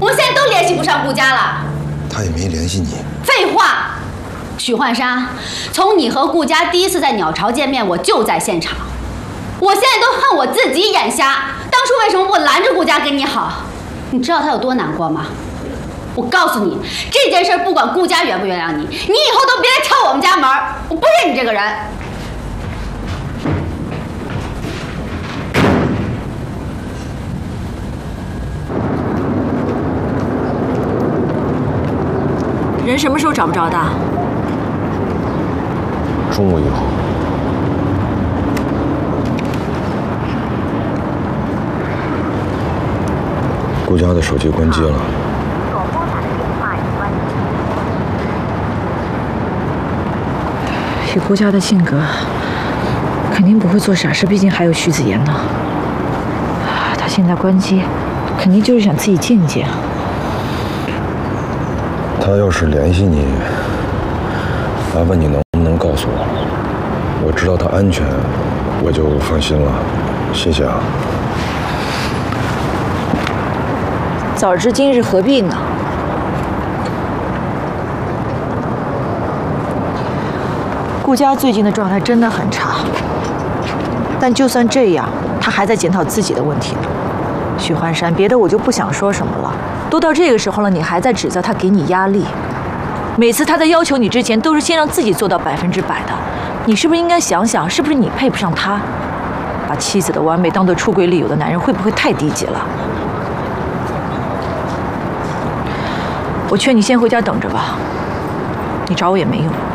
们现在都联系不上顾家了。 他也没联系你。 废话，许幻山，从你和顾家第一次在鸟巢见面，我就在现场。我现在都恨我自己眼瞎，当初为什么不拦着顾家跟你好？你知道他有多难过吗？我告诉你，这件事不管顾家原不原谅你，你以后都别来敲我们家门，我不认你这个人。 人什么时候找不着的？ 中午以后。顾家的手机关机了。 以顾家的性格，肯定不会做傻事，毕竟还有徐子言呢。他现在关机，肯定就是想自己见一见。 他要是联系你，麻烦你能不能告诉我？我知道他安全，我就放心了。谢谢啊。 早知今日何必呢？顾家最近的状态真的很差，但就算这样，他还在检讨自己的问题呢。许幻山，别的我就不想说什么了，都到这个时候了，你还在指责他给你压力。每次他在要求你之前，都是先让自己做到100%的。你是不是应该想想，是不是你配不上他？把妻子的完美当做出轨理由的男人，会不会太低级了？我劝你先回家等着吧，你找我也没用。